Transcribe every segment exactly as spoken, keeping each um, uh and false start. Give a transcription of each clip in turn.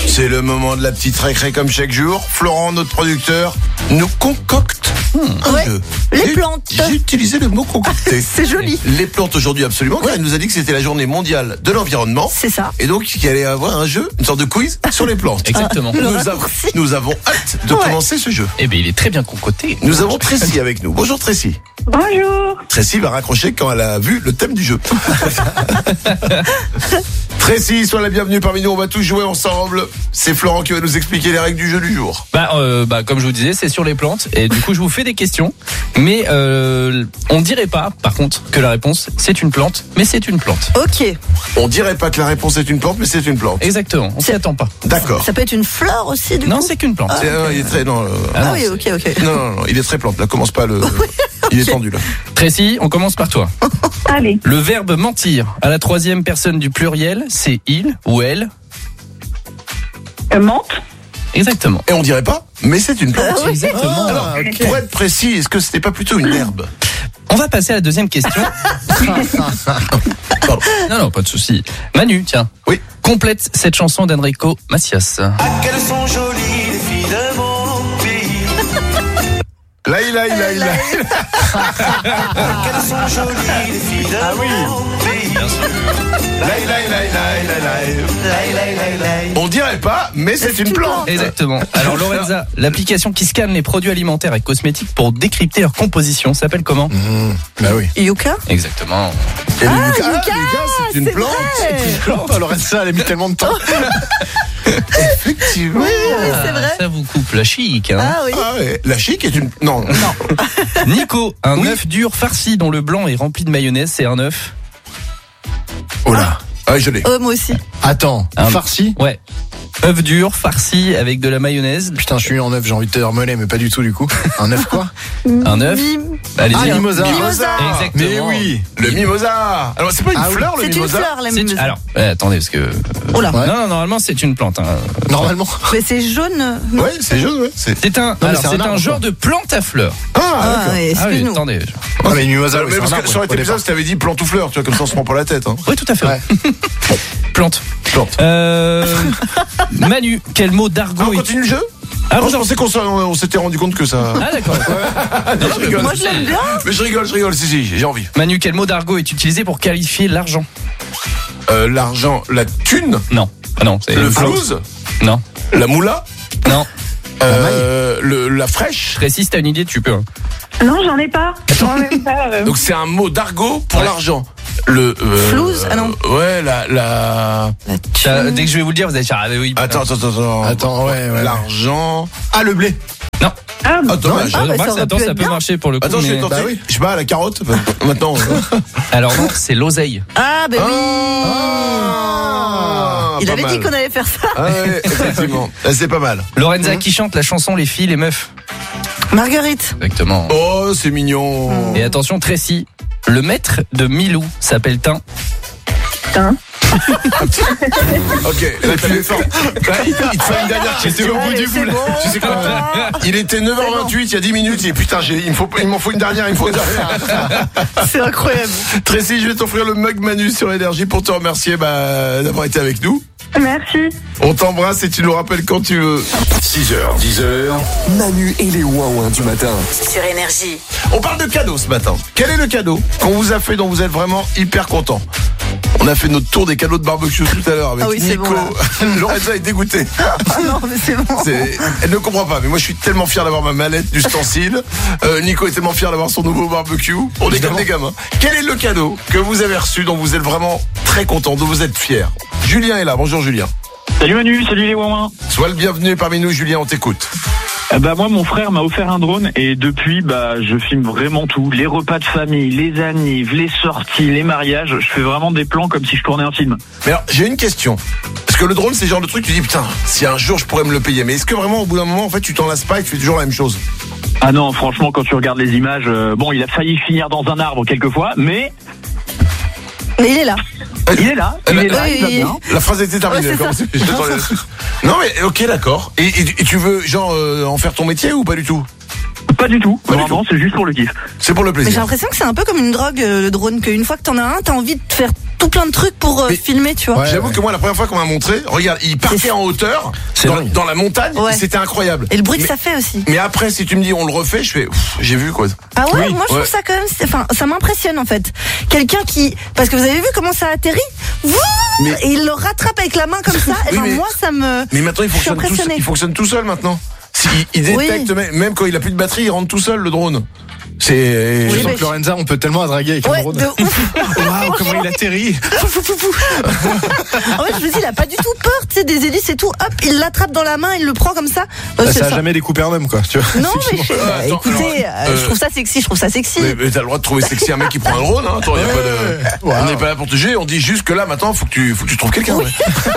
C'est le moment de la petite récré comme chaque jour. Florent, notre producteur, nous concocte hmm, un ouais, jeu. Les j'ai, plantes. J'ai utilisé le mot concocter. C'est joli. Les plantes aujourd'hui, absolument, car ouais. il nous a dit que c'était la journée mondiale de l'environnement. C'est ça. Et donc, qu'il allait avoir un jeu, une sorte de quiz sur les plantes. Exactement. Nous, avons, nous avons hâte de ouais. commencer ce jeu. Eh bien, il est très bien concoté. Nous avons Tracy avec nous. Bonjour Tracy. Bonjour. Tracy va raccrocher quand elle a vu le thème du jeu. Tracy, sois la bienvenue parmi nous, on va tous jouer ensemble. C'est Florent qui va nous expliquer les règles du jeu du jour. Bah, euh, bah comme je vous disais, c'est sur les plantes. Et du coup, je vous fais des questions. Mais euh, on dirait pas, par contre, que la réponse, c'est une plante. Mais c'est une plante. Ok. On dirait pas que la réponse est une plante, mais c'est une plante. Exactement, on s'y attend pas. D'accord. Ça peut être une fleur aussi, du non, coup. Non, c'est qu'une plante. Ah, c'est, euh, il est très... Non, euh, ah, ah oui, non, ok, ok. Non, non, non, il est très plante. Là, commence pas le... Il est tendu, là. Tracy, on commence par toi. Allez. Le verbe mentir à la troisième personne du pluriel, c'est il ou elle. Euh, menthe. Exactement. Et on dirait pas, mais c'est une plante. Ah oui. Exactement. Alors, okay. Pour être précis, est-ce que c'était pas plutôt une herbe? On va passer à la deuxième question. non, non, pas de souci. Manu, tiens. Oui. Complète cette chanson d'Enrico Macias. Ah, qu'elles sont jolies les filles de mon pays. Laïla, laïla, laïla. Qu'elles sont jolies les filles de ah oui. mon pays. Bien sûr. Laïla, laïla, laïla. On dirait pas, mais c'est, c'est une plante. Exactement. Alors Lorenza, l'application qui scanne les produits alimentaires et cosmétiques pour décrypter leur composition s'appelle comment? mmh, Bah oui. Yuka. Exactement. Et ah, le Yuka, Yuka, ah, Yuka, c'est une c'est plante. Vrai. C'est une plante. Lorenza, elle a mis tellement de temps. Effectivement. Oui, oui, c'est vrai. Ça vous coupe la chic. Hein. Ah oui. Ah ouais. La chic est une. Non. Non. Nico, un oui. œuf dur farci dont le blanc est rempli de mayonnaise, c'est un œuf. Oh là. Ah oui, je l'ai. Oh, moi aussi. Attends, un farci? Ouais. œuf dur farci avec de la mayonnaise. Putain, je suis en œuf, j'ai envie de te remoler, mais pas du tout du coup. Un œuf quoi? Un œuf. Allez, ah, mimosa. Mimosa. Exactement. Mais oui. Le mimosa. Alors c'est pas une ah, fleur oui. le c'est mimosa. C'est une fleur la c'est mimosa. Alors, ouais, attendez parce que. Oh là. Ouais. Non, non, normalement c'est une plante. Hein. Normalement. Mais c'est jaune. Non ouais, c'est jaune. Ouais. C'est, c'est un. Non, alors, c'est, c'est un, un genre de plante à fleurs. Ah, ah ouais, ah oui, nous. attendez. Ah, mais mimosa, mais parce que ça aurait été bizarre si t'avais dit plante ou fleur, tu vois, comme ça on se prend pas la tête. Hein. Oui, tout à fait. Ouais. Plante. Plante. Euh, Manu, quel mot d'argot? Ah, on continue le jeu? Ah, non, je pensais qu'on on s'était rendu compte que ça. Ah d'accord. non, je rigole. Moi je l'aime bien. Mais je rigole, je rigole, si, si, j'ai envie. Manu, quel mot d'argot est utilisé pour qualifier l'argent? Euh, l'argent, la thune? Non. Ah non, c'est le flouze? Non. La moula? Non. Euh, le, la fraîche? Précise, t'as une idée, tu peux. Hein. Non, j'en ai pas. J'en ai pas euh... Donc c'est un mot d'argot pour ouais. l'argent. Le euh, flouze, ah non. Ouais, la la. la ça, dès que je vais vous le dire, vous allez dire ah oui. Attends, attends, attends. Attends, ouais, ouais. L'argent. Ah, le blé. Non. Ah, ah dommage. Ah, bah, ça, ça, attends, ça peut bien. marcher pour le coup. Attends, mais... je vais tenter. Bah, oui. Je sais pas, la carotte. Maintenant. Alors non, c'est l'oseille. Ah bah oui. Ah, il avait mal. dit qu'on allait faire ça. Ah ouais, effectivement. C'est pas mal. Lorenza, mmh. qui chante la chanson Les filles, les meufs? Marguerite. Exactement. Oh, c'est mignon. Et attention, Tracy, le maître de Milou s'appelle Tin. Tin. Ok, là tu es fort. Là, il, il te fait une dernière question. au bout du bout. Bon. Tu sais quoi? Il était neuf heures vingt-huit, il y a dix minutes, et putain, j'ai, il, me faut, il m'en faut une dernière, il me faut une dernière. C'est incroyable. Tracy, je vais t'offrir le mug Manu sur Énergie pour te remercier bah, d'avoir été avec nous. Merci. On t'embrasse et tu nous rappelles quand tu veux. six heures, dix heures. Manu et les ouin-ouin du matin. Sur Énergie. On parle de cadeaux ce matin. Quel est le cadeau qu'on vous a fait dont vous êtes vraiment hyper content? On a fait notre tour des cadeaux de barbecue tout à l'heure avec ah oui, Nico. Bon, Lorenza est dégoûtée. Ah non, mais c'est bon. C'est... Elle ne comprend pas, mais moi je suis tellement fier d'avoir ma mallette d'ustensiles. Euh, Nico est tellement fier d'avoir son nouveau barbecue. On est comme des gamins. Quel est le cadeau que vous avez reçu dont vous êtes vraiment très content, dont vous êtes fier? Julien est là. Bonjour Julien. Salut Manu, salut les ouin-ouin. Sois le bienvenu parmi nous Julien, on t'écoute. Euh, bah moi mon frère m'a offert un drone et depuis bah je filme vraiment tout, les repas de famille, les annives, les sorties, les mariages, je fais vraiment des plans comme si je tournais un film. Mais alors j'ai une question, parce que le drone c'est le genre de truc tu dis putain si un jour je pourrais me le payer, mais est-ce que vraiment au bout d'un moment en fait tu t'en lasses pas et tu fais toujours la même chose? Ah non franchement quand tu regardes les images, euh, bon il a failli finir dans un arbre quelquefois mais... Mais il est là. Il est là, il la, est là, oui, il va bien. La phrase était terminée. Ouais, non mais ok d'accord. Et, et, et tu veux genre euh, en faire ton métier ou pas du tout? Pas du tout. Pas du Vraiment, tout. c'est juste pour le kiff. C'est pour le Mais j'ai plaisir. l'impression que c'est un peu comme une drogue, euh, le drone, qu'une fois que t'en as un, t'as envie de faire tout plein de trucs pour euh, Mais- filmer, tu vois. Ouais. J'avoue que moi, la première fois qu'on m'a montré, regarde, il partait C'est- en hauteur, C'est dans, dingue. dans la montagne, Ouais. et c'était incroyable. Et le bruit que mais, ça fait aussi. mais après, si tu me dis on le refait, je fais, pff, j'ai vu quoi. Ah ouais, Oui, moi je ouais. trouve ça quand même, c'est- enfin, ça m'impressionne en fait. Quelqu'un qui, parce que vous avez vu comment ça atterrit, Wouh Mais- et il le rattrape avec la main comme ça. Et Oui, ben mais- moi ça me. Mais maintenant, il Je suis fonctionne, tout, impressionnée. il fonctionne tout seul maintenant. Si, il, il Oui. détecte, même, même quand il a plus de batterie, il rentre tout seul le drone. C'est. Je Oui, sens mais- que Lorenza, on peut tellement la draguer avec un Ouais, drone. de ouf. Waouh, comment il atterrit. Fou, fou, fou, fou. En fait, je me dis, il a pas du tout peur, tu sais, des hélices et tout. Hop, il l'attrape dans la main, il le prend comme ça. Euh, Ça c'est a ça. jamais découpé un homme, quoi. Tu vois. Non, mais je- Euh, bah, attends, écoutez, alors, euh, euh, je trouve ça sexy, je trouve ça sexy. Mais, mais t'as le droit de trouver sexy un mec qui prend un drone, hein. Attends, y a pas de. Wow. On n'est pas là pour te juger, on dit juste que là, maintenant, faut que tu, faut que tu trouves quelqu'un. ouais.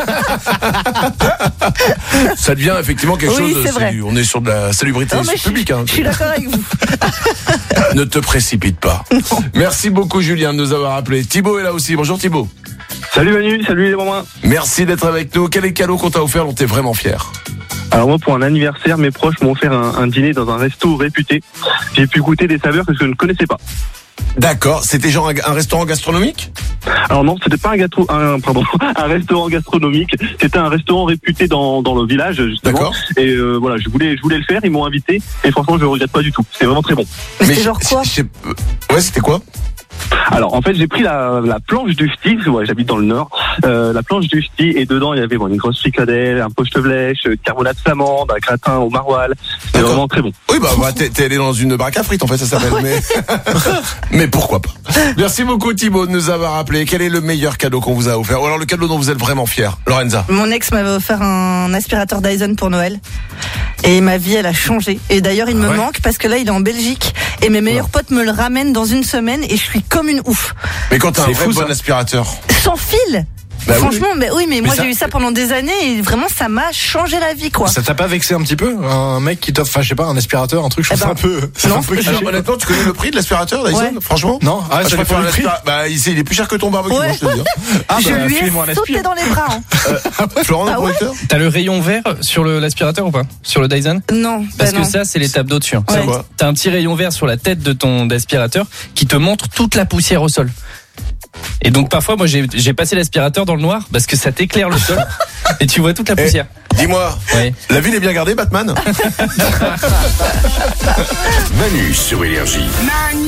Ça devient effectivement quelque Oui, chose. c'est vrai. On est sur de la salubrité Non, mais je, publique, hein. je suis d'accord avec vous. Ne te précipite pas. Merci beaucoup, Julien, de nous avoir appelé. Thibaut est là aussi. Bonjour, Thibaut. Salut Manu, salut les mamans. Merci d'être avec nous. Quel est le cadeau qu'on t'a offert dont t'es vraiment fier? Alors moi, pour un anniversaire, mes proches m'ont offert un, un dîner dans un resto réputé. J'ai pu goûter des saveurs que je ne connaissais pas. D'accord. C'était genre un, un restaurant gastronomique? Alors non, c'était pas un gâteau, un, pardon, un restaurant gastronomique. C'était un restaurant réputé dans, dans le village, justement. D'accord. Et euh, voilà, je voulais, je voulais le faire. Ils m'ont invité. Et franchement, je ne regrette pas du tout. C'est vraiment très bon. Mais c'était je- genre quoi je- je- Ouais, c'était quoi? Alors en fait, j'ai pris la, la planche du ch'ti. Ouais, j'habite dans le Nord. Euh, la planche du ch'ti, et dedans il y avait bon, une grosse fricadelle, un poche de blèche, euh, carbonate d'amande, un gratin au maroilles. C'était D'accord. vraiment très bon. Oui, bah, bah t'es, t'es allé dans une baraque à frites, en fait, ça s'appelle. Mais, mais pourquoi pas. Merci beaucoup, Thibaut, de nous avoir appelé. Quel est le meilleur cadeau qu'on vous a offert? Ou alors le cadeau dont vous êtes vraiment fier? Lorenza. Mon ex m'avait offert un aspirateur Dyson pour Noël. Et ma vie, elle a changé. Et d'ailleurs, il Ah me ouais manque parce que là, il est en Belgique. Et mes meilleurs potes me le ramènent dans une semaine et je suis comme une ouf. Mais quand t'as un C'est vrai fou, bon ça. aspirateur. Sans fil. Bah oui. Franchement, mais oui, mais, Mais moi ça- j'ai eu ça pendant des années et vraiment ça m'a changé la vie, quoi. Ça t'a pas vexé un petit peu? Un mec qui t'offre, enfin, je sais pas, un aspirateur, un truc, je trouve Eh ça ben, un peu, c'est non. un peu cliché. Alors, honnêtement, tu connais le prix de l'aspirateur, Dyson? Ouais. Franchement? Non? Ah, Ah, ça je dépend préfère du prix. l'aspirateur. Bah, ici, il est plus cher que ton barbecue, Ouais. moi, je te le dis. Ah, je bah, lui ai filez-moi un sauté aspire. dans les bras. hein. Florent, Ah le ouais producteur? T'as le rayon vert sur le- l'aspirateur ou pas? Sur le Dyson? Non, Parce bah que non. ça, c'est l'étape d'au-dessus. hein. Ouais. C'est quoi? T'as un petit rayon vert sur la tête de ton aspirateur qui te montre toute la poussière au sol. Et donc parfois, moi, j'ai j'ai passé l'aspirateur dans le noir parce que ça t'éclaire le sol et tu vois toute la Eh, poussière. dis-moi, Ouais. la ville est bien gardée, Batman? Manu sur Énergie. Manu